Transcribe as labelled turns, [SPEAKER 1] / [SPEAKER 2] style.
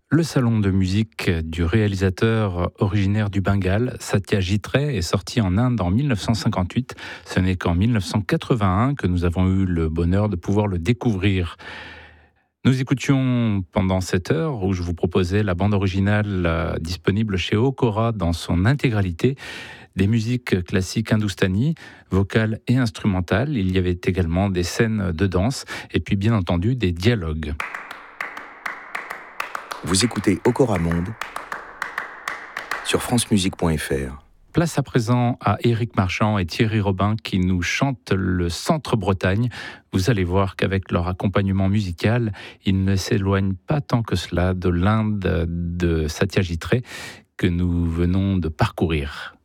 [SPEAKER 1] Le salon de musique du réalisateur originaire du Bengale, Satyajit Ray, est sorti en Inde en 1958. Ce n'est qu'en 1981 que nous avons eu le bonheur de pouvoir le découvrir. Nous écoutions pendant cette heure où je vous proposais la bande originale disponible chez Okora dans son intégralité, des musiques classiques hindoustanies, vocales et instrumentales. Il y avait également des scènes de danse et puis bien entendu des dialogues.
[SPEAKER 2] Vous écoutez Okora Monde sur francemusique.fr.
[SPEAKER 1] Place à présent à Éric Marchand et Thierry Robin qui nous chantent le Centre-Bretagne. Vous allez voir qu'avec leur accompagnement musical, ils ne s'éloignent pas tant que cela de l'Inde de Satyajit Ray que nous venons de parcourir.